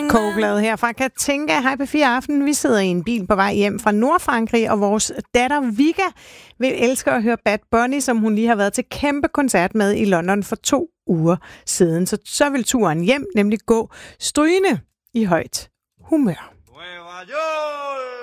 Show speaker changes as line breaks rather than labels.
Kogeblad her fra Katinka. Hej P4 Aften. Vi sidder i en bil på vej hjem fra Nordfrankrig, og vores datter Vika vil elske at høre Bad Bunny, som hun lige har været til kæmpe koncert med i London for 2 uger siden. Så vil turen hjem nemlig gå strygende i højt humør.